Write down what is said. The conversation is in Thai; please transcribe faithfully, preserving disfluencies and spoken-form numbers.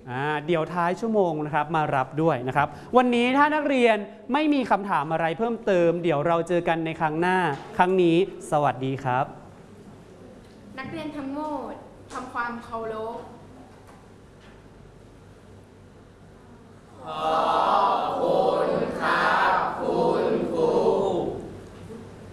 อ่าเดี๋ยวท้ายชั่วโมงนะครับมารับด้วยนะครับวันนี้ถ้านักเรียนไม่มีคำถามอะไรเพิ่มเติมเดี๋ยวเราเจอกันในครั้งหน้าครั้งนี้สวัสดีครับนักเรียนทั้งหมดทำความเคารพ